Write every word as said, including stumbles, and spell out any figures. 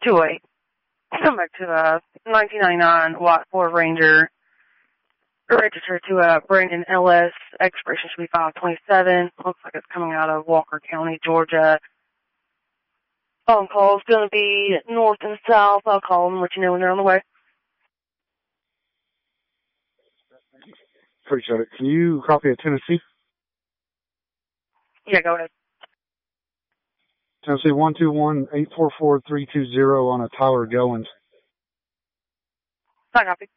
two eight. Come back to a nineteen ninety-nine Watt Ford Ranger, registered to a Brandon L S. Expiration should be five twenty-seven. Looks like it's coming out of Walker County, Georgia. Phone call is going to be north and south. I'll call them and let you know when they're on the way. Appreciate it. Can you copy a Tennessee? Yeah, go ahead. Tennessee one two one, eight four four, three two zero on a Tyler Goins. I copy.